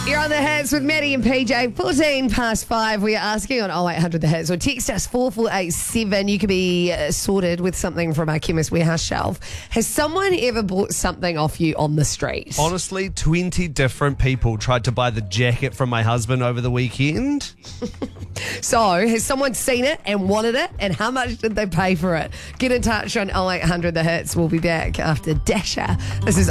You're on the hits with Maddie and PJ. 5:14. We are asking on 0800 the hits or text us 4487. You could be sorted with something from our Chemist Warehouse shelf. Has someone ever bought something off you on the street? Honestly, 20 different people tried to buy the jacket from my husband over the weekend. So, has someone seen it and wanted it? And how much did they pay for it? Get in touch on 0800 the hits. We'll be back after Dasher. This is